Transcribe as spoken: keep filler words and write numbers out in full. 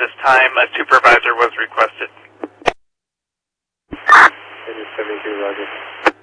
this time. A supervisor was requested. seventy-two, Roger.